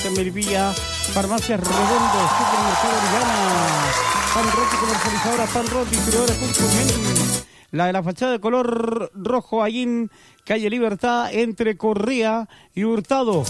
en Melipilla, Farmacias Redondo, Supermercado Orellana, Pan Roti, comercializadora Pan Roti, distribuidora. La de la fachada de color rojo, allí en calle Libertad, entre Correa y Hurtado.